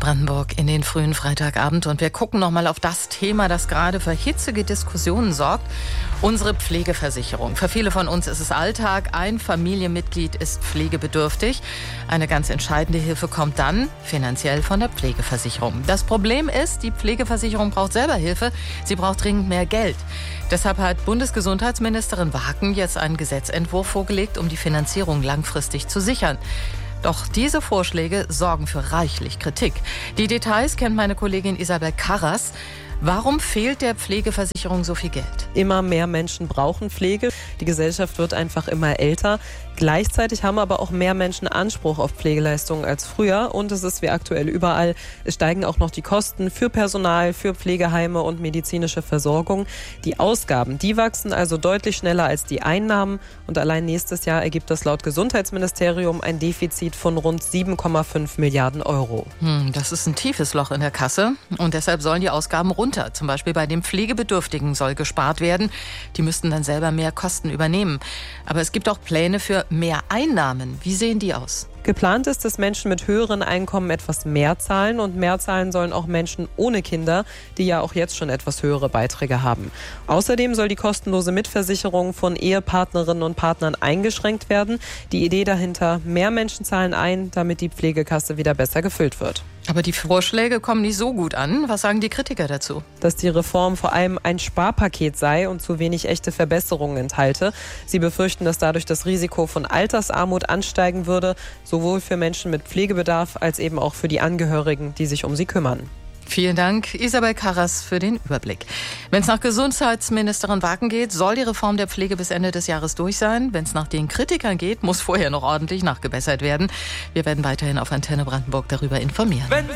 Brandenburg in den frühen Freitagabend und wir gucken nochmal auf das Thema, das gerade für hitzige Diskussionen sorgt. Unsere Pflegeversicherung. Für viele von uns ist es Alltag. Ein Familienmitglied ist pflegebedürftig. Eine ganz entscheidende Hilfe kommt dann finanziell von der Pflegeversicherung. Das Problem ist, die Pflegeversicherung braucht selber Hilfe. Sie braucht dringend mehr Geld. Deshalb hat Bundesgesundheitsministerin Wagen jetzt einen Gesetzentwurf vorgelegt, um die Finanzierung langfristig zu sichern. Doch diese Vorschläge sorgen für reichlich Kritik. Die Details kennt meine Kollegin Isabel Karras. Warum fehlt der Pflegeversicherung so viel Geld? Immer mehr Menschen brauchen Pflege. Die Gesellschaft wird einfach immer älter. Gleichzeitig haben aber auch mehr Menschen Anspruch auf Pflegeleistungen als früher. Und es ist wie aktuell überall. Es steigen auch noch die Kosten für Personal, für Pflegeheime und medizinische Versorgung. Die Ausgaben, die wachsen also deutlich schneller als die Einnahmen. Und allein nächstes Jahr ergibt das laut Gesundheitsministerium ein Defizit von rund 7,5 Milliarden Euro. Das ist ein tiefes Loch in der Kasse. Und deshalb sollen die Ausgaben runter. Zum Beispiel bei den Pflegebedürftigen soll gespart werden. Die müssten dann selber mehr Kosten übernehmen. Aber es gibt auch Pläne für mehr Einnahmen. Wie sehen die aus? Geplant ist, dass Menschen mit höheren Einkommen etwas mehr zahlen und mehr zahlen sollen auch Menschen ohne Kinder, die ja auch jetzt schon etwas höhere Beiträge haben. Außerdem soll die kostenlose Mitversicherung von Ehepartnerinnen und Partnern eingeschränkt werden. Die Idee dahinter: mehr Menschen zahlen ein, damit die Pflegekasse wieder besser gefüllt wird. Aber die Vorschläge kommen nicht so gut an. Was sagen die Kritiker dazu? Dass die Reform vor allem ein Sparpaket sei und zu wenig echte Verbesserungen enthalte. Sie befürchten, dass dadurch das Risiko von Altersarmut ansteigen würde, sowohl für Menschen mit Pflegebedarf als eben auch für die Angehörigen, die sich um sie kümmern. Vielen Dank, Isabel Karras, für den Überblick. Wenn es nach Gesundheitsministerin Wagen geht, soll die Reform der Pflege bis Ende des Jahres durch sein. Wenn es nach den Kritikern geht, muss vorher noch ordentlich nachgebessert werden. Wir werden weiterhin auf Antenne Brandenburg darüber informieren.